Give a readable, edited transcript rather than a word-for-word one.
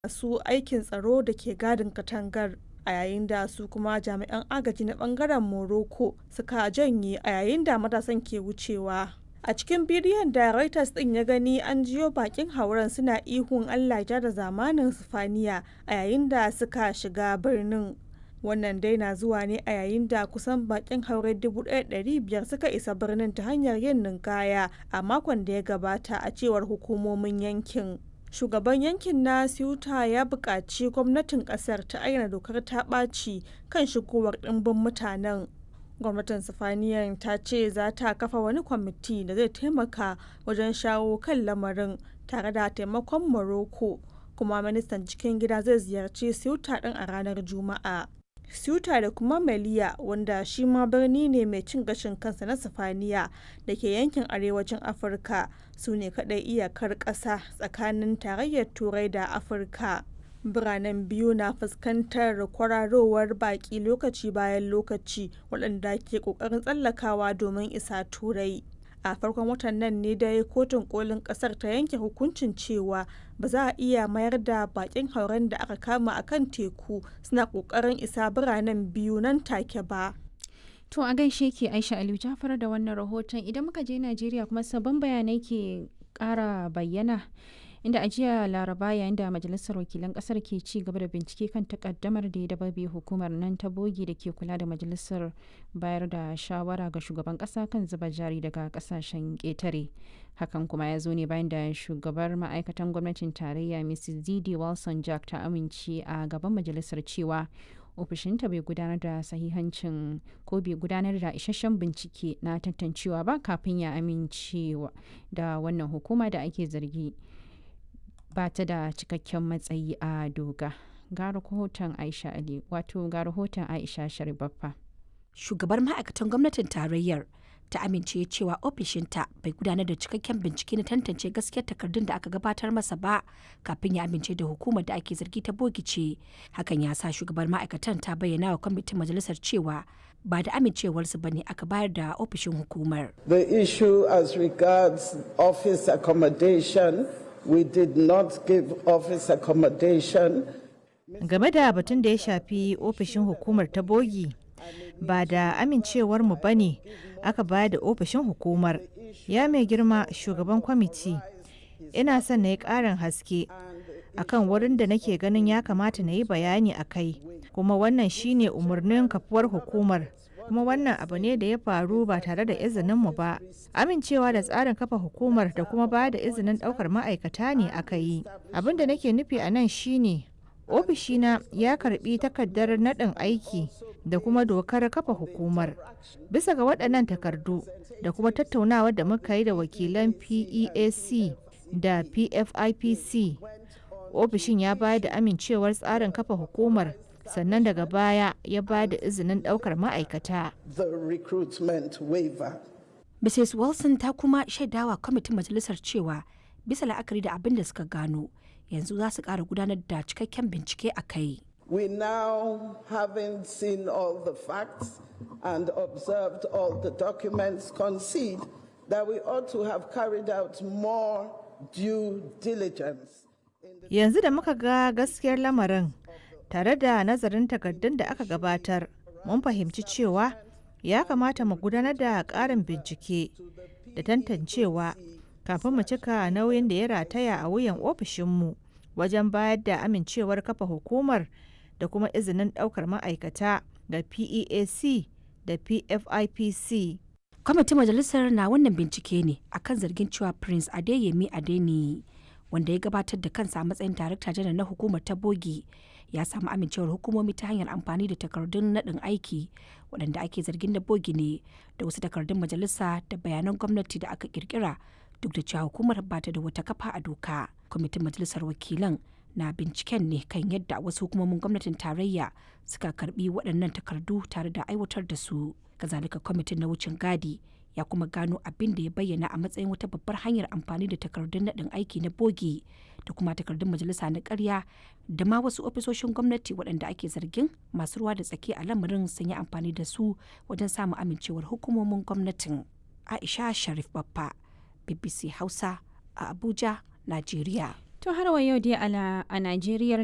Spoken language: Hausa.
masu aikin tsaro da ke gadin katangar, a yayin da su kuma jami'an agaji na bangaren Morocco suka janye a yayin da matasan ke wucewa. A cikin bidiyon da Reuters din ya gani, an jiyo bakin hauren suna ihun Allah ja da zamanin Sifaniya a yayin da suka shiga birnin. Wannan dai na zuwa ne a yayin da kusan bakin haure 1,500 suka isa birnin ta hanyar yin ninkaya a makon da ya gabata, a cewar hukumomin yankin. Shugaban yankin na Ceuta ya buƙaci gwamnatin ƙasar ta ayyana dokar ta ɓaci kan shigowar ɗimbin mutanen. Gwamnatin Sifaniyan ta ce za ta kafa wani kwamiti da zai taimaka wajen shawo kan lamarin tare da taimakon Morocco, kuma ministan cikin gida zai ziyarci Ceuta ɗin a ranar Juma'a. Ceuta da kuma Melilla, wanda shi ma birni ne mai cin gashin kansa na Sifaniya da ke yankin arewacin Afirka, su ne kaɗai iyakar ƙasa tsakanin tarayyar Turai da Afirka. Biranen biyu na fuskantar kwararowar baƙi lokaci bayan lokaci waɗanda ke ƙoƙarin tsallakawa domin isa Turai. A farkon watan nan ne dai kotun kolin ƙasar ta yanke hukuncin cewa ba za a iya mayar da baƙin hauren da aka kama a kan teku suna ƙoƙarin isa biranen biyu nan take ba. To a gaishe ke Aisha Aliyu Jafar da wannan rahoton. Idan muka je Najeriya kuma sabon bayanai ke ƙara bayyana, inda a jiya Laraba, yayin da Majalisar Wakilan Kasar ke ci gaba da bincike kan takaddamar da ya dababe hukumar nan ta bogi da ke kula da majalisar bayar da shawara ga shugaban kasa kan zuba jari daga kasashen ƙetare. Hakan kuma ya zo ne bayan da shugabar ma'aikatan gwamnatin tarayya Mrs. Didi Wilson Jack ta amince a gaban majalisar cewa ofishinta bai gudanar da sahihancin ko bai gudanar da isasshen bincike na tantancewa ba kafin ya amincewa da wannan hukuma da ake zargi ba ta da cikakken matsayi a doga. Ga rahoton Aisha Ali, wato ga rahoton Aisha Sharibaffa. Shugabar ma'aikatan gwamnatin tarayyar ta amince cewa ofishinta bai gudanar da cikakken bincike na tantance gaskiyar takardun da aka gabatar masa ba kafin ya amince da hukumar da ake zargi ta bogice. Hakan ya sa shugabar ma'aikatan ta bayyana wa kwamitin majalisar cewa ba da amincewarsu ba ne aka bayar da ofishin hukumar. The issue as regards office accommodation, we did not give office accommodation. Game da batun da ya shafi ofishin hukumar ta bogi, ba da amincewarmu ba ne aka bayar da ofishin hukumar. Ya mai girma shugaban kwamiti, ina son na yi ƙarin haske akan wurin da nake ganin ya kamata na yi bayani a kai, kuma wannan shine umarnin kafuwar hukumar, kuma wannan abu ne da ya faru ba tare da izininmu ba. Amincewa da tsarin kafa hukumar da kuma ba da izinin ɗaukar ma'aikata ne aka yi. Abin da nake nufi a nan shine ofishina ya karbi takardar naɗin aiki da kuma dokar kafa hukumar. Bisa ga waɗannan takardu da kuma tattaunawa da muka yi da wakilan PEAC da PFIPC, ofishin ya bayar da amincewar tsarin kafa hukumar, sannan daga baya ya ba da izinin ɗaukar ma'aikata. Mrs. Wilson ta kuma shaidawa kwamitin majalisar cewa bisa la'akari da abin da suka gano, yanzu za su ƙara gudanar da cikakken bincike a kai. We now, having seen all the facts and observed all the documents, concede that we ought to have carried out more due diligence. Yanzu da muka ga gaskiyar lamarin tare da nazarin takardun da aka gabatar, mun fahimci cewa ya kamata mu gudanar da ƙarin bincike da tantancewa kafin mu cika nauyin da ya rataya a wuyan ofishinmu wajen bayar da amincewar kafa hukumar da kuma izinin ɗaukar ma'aikata ga PEAC da PFIPC. Kwamitin majalisar na wannan bincike ne akan zargin cewa Prince Adeyemi Adeniyi, wanda ya gabatar da kansa a matsayin darakta janar na hukumar ta bogi, ya samu amincewar hukumomi ta hanyar amfani da takardun naɗin aiki waɗanda ake zargin da bogi ne, da wasu takardun majalisa da bayanan gwamnati da aka kirkira, duk da cewa hukumar ba ta da wata kafa a doka. Kwamitin majalisar wakilan na binciken ne kan yadda wasu hukumomin gwamnatin tarayya suka karbi waɗannan takardu tare da aiwatar da su. Kazalika, kwamitin na wucin gadi ya kuma gano abin da ya bayyana a matsayin wata babbar hanyar amfani da takardun naɗin aiki na bogi da kuma takardun majalisa na ƙarya, da ma wasu ofisoshin gwamnati waɗanda ake zargin masu ruwa da tsaki a lamarin sun yi amfani da su wajen samun amincewar hukumomin gwamnatin. Aisha Sharif Baffa, BBC Hausa a Abuja, Najeriya. To har wa yau dai a Najeriya